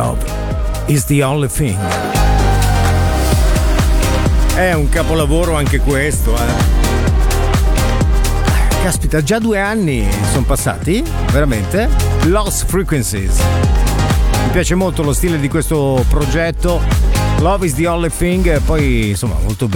Love is the only thing. È un capolavoro anche questo, Caspita, già 2 anni sono passati, veramente? Lost Frequencies. Mi piace molto lo stile di questo progetto. Love is the only thing, poi insomma molto